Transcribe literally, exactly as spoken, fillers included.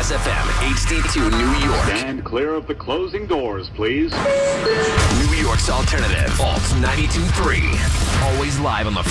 Kiss F M, H D two New York. Stand clear of the closing doors, please. New York's alternative, Alt ninety-two point three. Always live on the